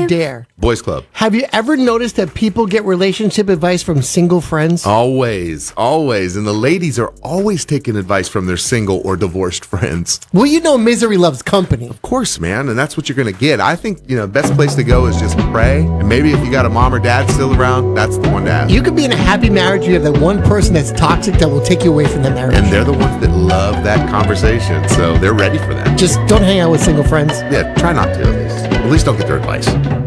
dare. Boys Club. Have you ever noticed that people get relationship advice from single friends? Always. And the ladies are always taking advice from their single or divorced friends. Well, you know misery loves company. Of course, man, and that's what you're going to get. I think, best place to go is just pray. And maybe if you got a mom or dad still around, that's the one to ask. You could be in a happy marriage. You have that one person that's toxic that will take you away from the marriage. And they're the ones that love that conversation, so they're ready for that. Just don't hang out with single friends. Yeah, try not to at least. At least don't get their advice.